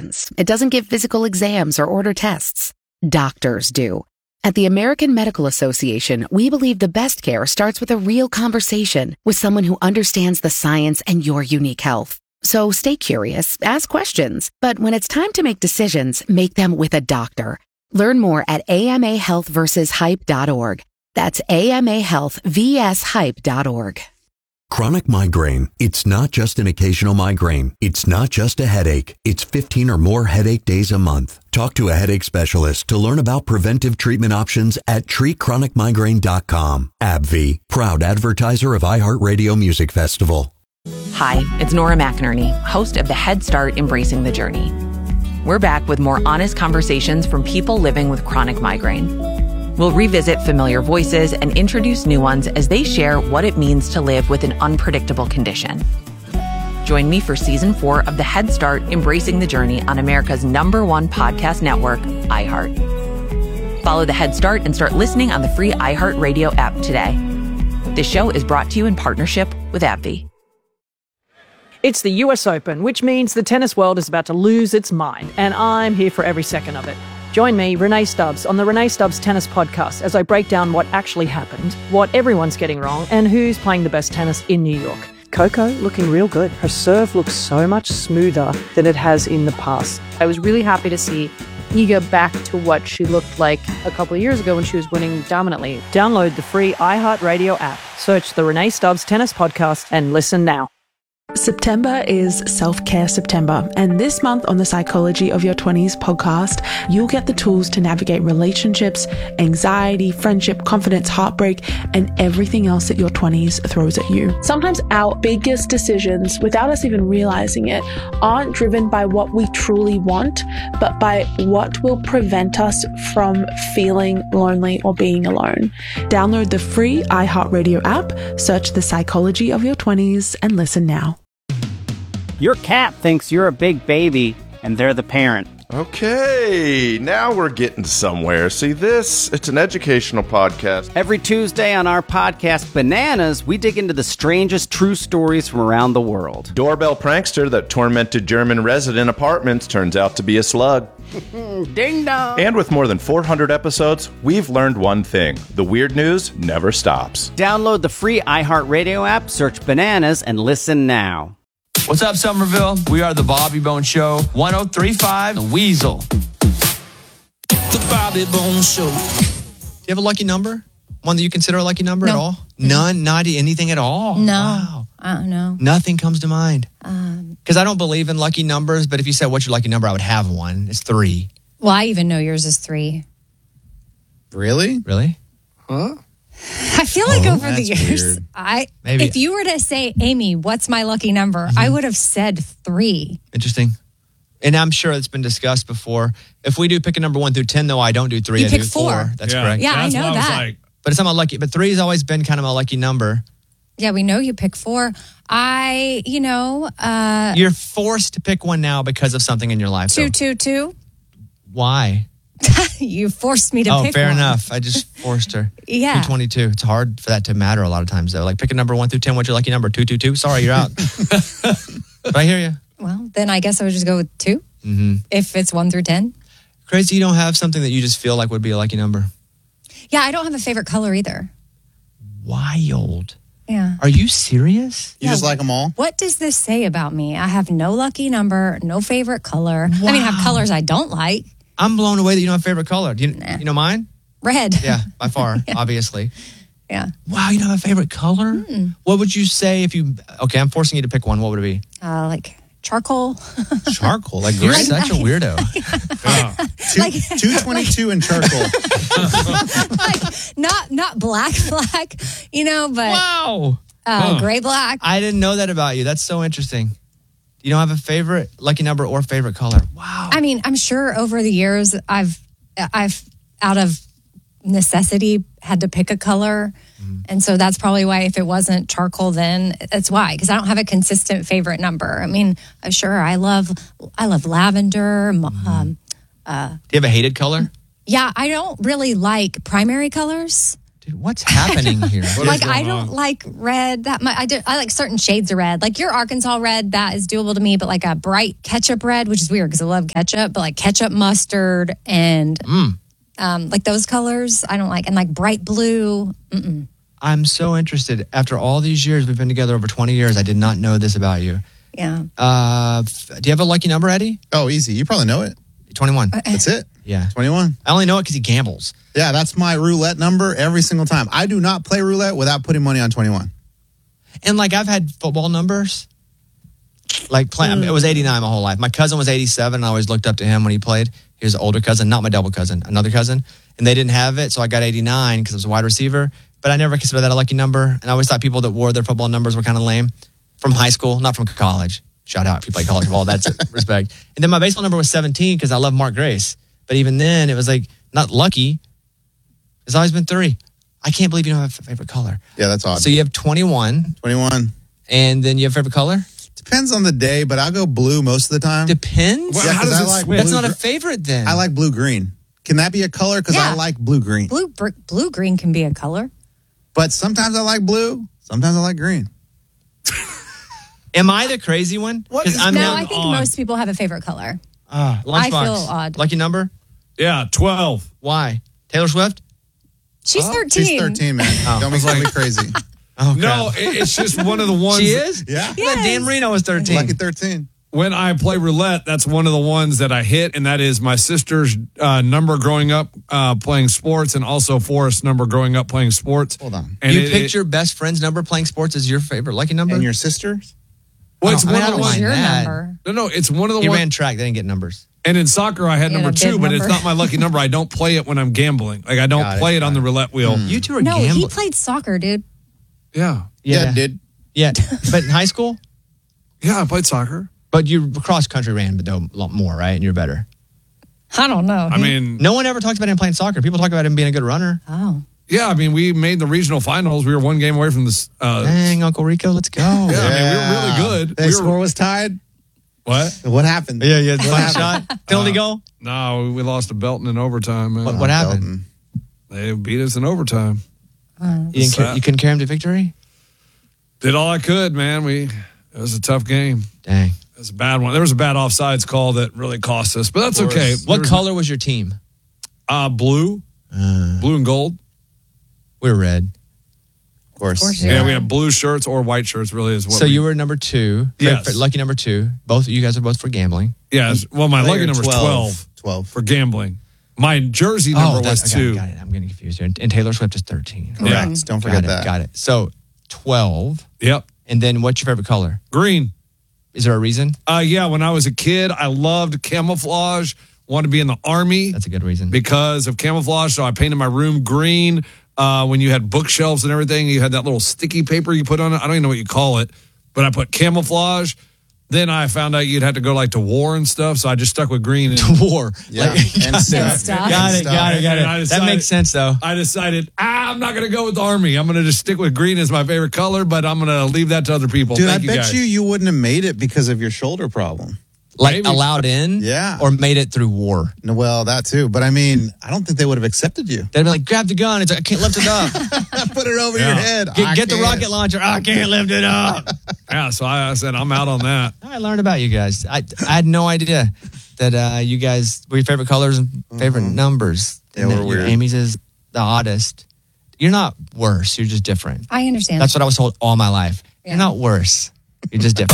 questions. It doesn't give physical exams or order tests. Doctors do. At the American Medical Association, we believe the best care starts with a real conversation with someone who understands the science and your unique health. So stay curious, ask questions, but when it's time to make decisions, make them with a doctor. Learn more at amahealthversushype.org. That's amahealthvshype.org. Chronic migraine. It's not just an occasional migraine. It's not just a headache. It's 15 or more headache days a month. Talk to a headache specialist to learn about preventive treatment options at treatchronicmigraine.com. AbbVie, proud advertiser of iHeartRadio Music Festival. Hi, it's Nora McInerney, host of the Head Start Embracing the Journey. We're back with more honest conversations from people living with chronic migraine. We'll revisit familiar voices and introduce new ones as they share what it means to live with an unpredictable condition. Join me for Season 4 of the Head Start Embracing the Journey on America's #1 podcast network, iHeart. Follow the Head Start and start listening on the free iHeartRadio app today. This show is brought to you in partnership with AbbVie. It's the US Open, which means the tennis world is about to lose its mind, and I'm here for every second of it. Join me, Renee Stubbs, on the Renee Stubbs Tennis Podcast as I break down what actually happened, what everyone's getting wrong, and who's playing the best tennis in New York. Coco looking real good. Her serve looks so much smoother than it has in the past. I was really happy to see Iga back to what she looked like a couple of years ago when she was winning dominantly. Download the free iHeartRadio app. Search the Renee Stubbs Tennis Podcast and listen now. September is Self-Care September, and this month on the Psychology of Your 20s podcast, you'll get the tools to navigate relationships, anxiety, friendship, confidence, heartbreak, and everything else that your 20s throws at you. Sometimes our biggest decisions, without us even realizing it, aren't driven by what we truly want, but by what will prevent us from feeling lonely or being alone. Download the free iHeartRadio app, search the Psychology of Your 20s, and listen now. Your cat thinks you're a big baby, and they're the parent. Okay, now we're getting somewhere. See this? It's an educational podcast. Every Tuesday on our podcast, Bananas, we dig into the strangest true stories from around the world. Doorbell prankster that tormented German resident apartments turns out to be a slug. Ding dong! And with more than 400 episodes, we've learned one thing. The weird news never stops. Download the free iHeartRadio app, search Bananas, and listen now. What's up, Somerville? We are the Bobby Bone Show, 103.5 The Weasel. The Bobby Bone Show. Do you have a lucky number? One that you consider a lucky number at all? None? Not anything at all? No. Wow. I don't know. Nothing comes to mind. Because I don't believe in lucky numbers, but if you said, what's your lucky number? I would have one. It's 3. Well, I even know yours is 3. Really? Really? Huh? I feel like over the years, Maybe. if you were to say, Amy, what's my lucky number? I would have said 3. Interesting. And I'm sure it's been discussed before. If we do pick a number 1 through 10, though, I don't do 3. You I pick do 4. That's correct. Yeah, I know that. But it's not my lucky. But 3 has always been kind of my lucky number. Yeah, we know you pick 4. You're forced to pick one now because of something in your life. 222. Why? You forced me to pick one. Oh, fair enough. I just forced her. Yeah. 222. It's hard for that to matter a lot of times, though. Like, pick a number 1 through 10. What's your lucky number? 222. Sorry, you're out. But I hear you. Well, then I guess I would just go with 2. Mm-hmm. If it's 1 through 10. Crazy you don't have something that you just feel like would be a lucky number. Yeah, I don't have a favorite color either. Wild. Yeah. Are you serious? You just like them all? What does this say about me? I have no lucky number, no favorite color. Wow. I mean, I have colors I don't like. I'm blown away that you don't have a favorite color. Do you know mine? Red. Yeah, by far, Yeah. obviously. Yeah. Wow, you don't have a favorite color? What would you say if you... Okay, I'm forcing you to pick one. What would it be? Like charcoal. Charcoal? Like, you're such a weirdo. 222 and charcoal. Like, not black, but... Wow. Gray black. I didn't know that about you. That's so interesting. You don't have a favorite lucky number or favorite color. Wow. I mean, I'm sure over the years I've out of necessity had to pick a color. And so that's probably why if it wasn't charcoal then, that's why. Because I don't have a consistent favorite number. I mean, sure, I love lavender. Do you have a hated color? Yeah, I don't really like primary colors. Dude, what's happening here? Like, I don't like red that much. I like certain shades of red. Like your Arkansas red, that is doable to me. But like a bright ketchup red, which is weird because I love ketchup, but like ketchup mustard and like those colors, I don't like. And like bright blue. Mm-mm. I'm so interested. After all these years, we've been together over 20 years. I did not know this about you. Yeah. Do you have a lucky number, Eddie? Oh, easy. You probably know it. 21. That's it. Yeah. 21. I only know it because he gambles. Yeah, that's my roulette number every single time. I do not play roulette without putting money on 21. And like I've had football numbers. Like it was 89 my whole life. My cousin was 87. And I always looked up to him when he played. He was an older cousin, not my double cousin, another cousin. And they didn't have it, so I got 89 because I was a wide receiver. But I never considered that a lucky number. And I always thought people that wore their football numbers were kind of lame. From high school, not from college. Shout out if you play college ball. That's respect. And then my baseball number was 17 because I love Mark Grace. But even then, it was like not lucky. It's always been 3. I can't believe you don't have a favorite color. Yeah, that's odd. So you have 21. 21. And then you have a favorite color? Depends on the day, but I'll go blue most of the time. Depends? Well, yeah, how does it switch? That's not a favorite then. I like blue-green. Can that be a color? Because I like blue-green. Blue-green can be a color. But sometimes I like blue. Sometimes I like green. Am I the crazy one? I think most people have a favorite color. Lunchbox. I feel odd. Lucky number? Yeah, 12. Why? Taylor Swift? She's 13. She's 13, man. Don't make me crazy. No, it's just one of the ones. She is? Yeah. Yes. Dan Marino was 13. Lucky 13. When I play roulette, that's one of the ones that I hit, and that is my sister's number growing up playing sports, and also Forrest's number growing up playing sports. Hold on. And you picked your best friend's number playing sports as your favorite lucky number? And your sister's? Well, it's one of the ones. ones. Your number. No, it's one of the He ones. ran track. They didn't get numbers. And in soccer, I had You had number a 2, big but it's number. not my lucky number. I don't play it when I'm gambling. Like, I don't play it on the roulette wheel. You two are No, gambling. he played soccer, dude. Yeah. Yeah, dude. Yeah. But in high school? Yeah, I played soccer. But you cross country ran, but a lot more, right? And you're better. I don't know. I mean, No one ever talks about him playing soccer. People talk about him being a good runner. Oh. yeah, I mean, we made the regional finals. We were one game away from this. Dang, Uncle Rico, let's go. Yeah, I mean, we were really good. The score was tied. What? What happened? Yeah. Final shot. Penalty goal. No, we lost to Belton in overtime, man. What happened? They beat us in overtime. You couldn't carry him to victory? Did all I could, man. It was a tough game. Dang. It was a bad one. There was a bad offsides call that really cost us, but that's okay. What color was your team? Blue. Blue and gold. We were red. Of course. Yeah, we had blue shirts or white shirts, really is what So you were number 2. Yes. Lucky number 2. Both you guys are both for gambling. Yeah, well, my lucky number is 12. 12. For gambling. My jersey number was 2. Got it. I'm getting confused here. And Taylor Swift is 13. Correct. Don't forget that. Got it. So 12. Yep. And then what's your favorite color? Green. Is there a reason? Yeah, when I was a kid, I loved camouflage. Wanted to be in the Army. That's a good reason. Because of camouflage, so I painted my room green. When you had bookshelves and everything, you had that little sticky paper you put on it. I don't even know what you call it, but I put camouflage. Then I found out you'd have to go like to war and stuff, so I just stuck with green. And, To war. Yeah. Got it. That makes sense, though. I decided, I'm not going to go with the Army. I'm going to just stick with green as my favorite color, but I'm going to leave that to other people. Dude, Thank I you bet guys. you wouldn't have made it because of your shoulder problem. Like Maybe. allowed in? Yeah. Or made it through war? No, well, that too. But I mean, I don't think they would have accepted you. They'd be like, grab the gun. It's like, I can't lift it up. Put it over your head. Get the rocket launcher. I can't lift it up. Yeah, so I said, I'm out on that. I learned about you guys. I had no idea that you guys were your favorite colors and favorite numbers. Yeah, And we're that weird. Amy's is the oddest. You're not worse. You're just different. I understand. That's what I was told all my life. You're not worse. You're just different.